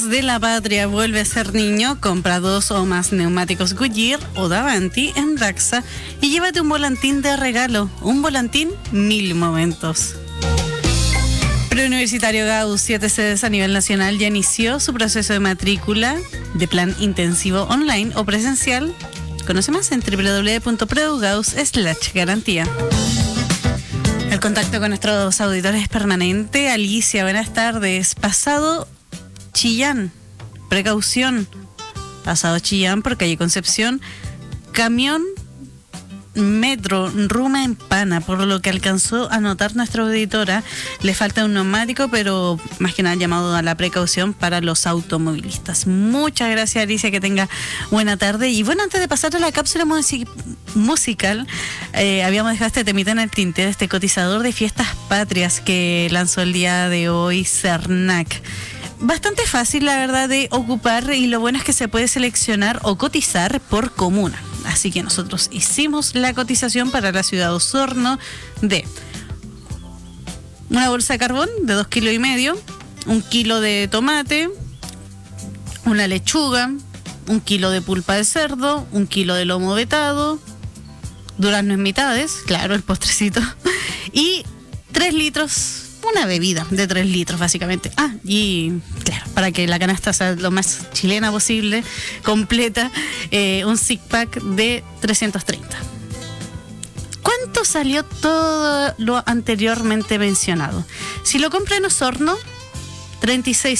de la Patria vuelve a ser niño. Compra 2 o más neumáticos Goodyear o Davanti en Daxa y llévate un volantín de regalo. Un volantín, 1000 momentos. Preuniversitario Gauss, 7 sedes a nivel nacional, ya inició su proceso de matrícula de plan intensivo online o presencial. Conoce más en www.preugauss/garantía. El contacto con nuestros auditores es permanente. Alicia, buenas tardes. Pasado Chillán, precaución. Pasado Chillán por calle Concepción, camión metro Ruma Empana, por lo que alcanzó a notar nuestra auditora. Le falta un neumático, pero más que nada llamado a la precaución para los automovilistas. Muchas gracias, Alicia, que tenga buena tarde. Y bueno, antes de pasar a la cápsula musical, habíamos dejado este temita en el tintero, este cotizador de fiestas patrias que lanzó el día de hoy CERNAC. Bastante fácil, la verdad, de ocupar, y lo bueno es que se puede seleccionar o cotizar por comuna. Así que nosotros hicimos la cotización para la ciudad de Osorno de una bolsa de carbón de 2,5 kilos, 1 kilo de tomate, una lechuga, 1 kilo de pulpa de cerdo, 1 kilo de lomo vetado, durazno en mitades, claro, el postrecito, y 3 litros, una bebida de 3 litros básicamente. Y claro, para que la canasta sea lo más chilena posible, completa, un six pack de 330. ¿Cuánto salió todo lo anteriormente mencionado? Si lo compra en Osorno, 36